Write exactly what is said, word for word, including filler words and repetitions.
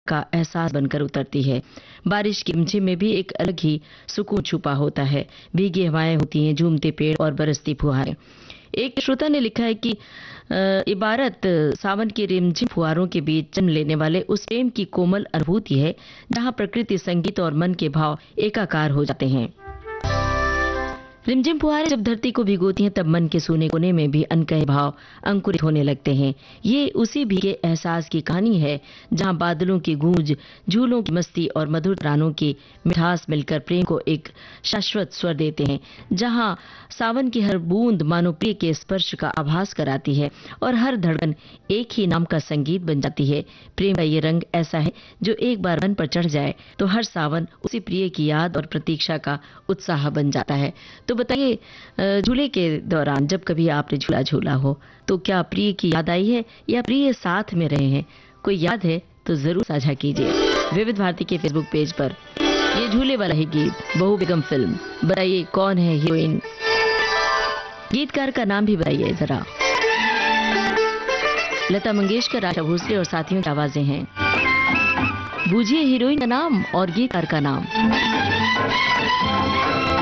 का एहसास बनकर उतरती है। बारिश की रिमझिम में भी एक अलग ही सुकून छुपा होता है। भीगी हवाएं होती हैं, झूमते पेड़ और बरसती फुहारें। एक श्रोता ने लिखा है कि इबारत सावन की रिमझिम फुहारों के बीच जन्म लेने वाले उस प्रेम की कोमल अनुभूति है जहां प्रकृति, संगीत और मन के भाव एकाकार हो जाते हैं। रिमझिम फुहारें जब धरती को भिगोती हैं तब मन के सूने कोने में भी अनकहे भाव अंकुरित होने लगते हैं। ये उसी भीगे एहसास की कहानी है जहां बादलों की गूंज, झूलों की मस्ती और मधुर तरानों की मिठास मिलकर प्रेम को एक शाश्वत स्वर देते हैं। जहां सावन की हर बूंद मानो प्रिय के स्पर्श का आभास कराती है और हर धड़कन एक ही नाम का संगीत बन जाती है। प्रेम का ये रंग ऐसा है जो एक बार मन पर चढ़ जाए तो हर सावन उसी प्रिय की याद और प्रतीक्षा का उत्साह बन जाता है। तो बताइए, झूले के दौरान जब कभी आपने झूला झूला हो तो क्या प्रिय की याद आई है या प्रिय साथ में रहे हैं? कोई याद है तो जरूर साझा कीजिए विविध भारती के फेसबुक पेज पर। ये झूले वाला ही गीत बहू बेगम फिल्म, बताइए कौन है हीरोइन, गीतकार का नाम भी बताइए जरा। लता मंगेशकर, आशा भोसले और साथियों की आवाजें हैं। बूझिए हीरोइन का नाम और गीतकार का नाम।